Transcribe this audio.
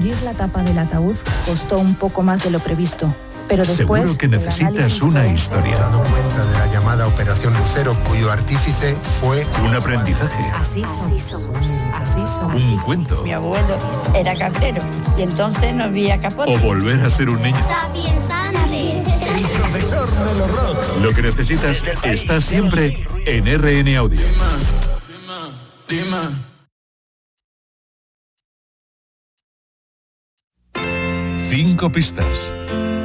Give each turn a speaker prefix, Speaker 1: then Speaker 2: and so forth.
Speaker 1: Abrir la tapa del ataúd costó un poco más de lo previsto, pero después...
Speaker 2: Seguro que necesitas una historia.
Speaker 3: Se ha dado cuenta de la llamada Operación Lucero, cuyo artífice fue...
Speaker 2: Un aprendizaje.
Speaker 4: Así somos. Así somos.
Speaker 2: Un cuento.
Speaker 4: Mi abuelo era cabrero y entonces no había capote.
Speaker 2: O volver a ser un niño.
Speaker 3: El profesor Melo Rock.
Speaker 2: Lo que necesitas está siempre en RN Audio.
Speaker 5: Dime.
Speaker 2: 5 pistas.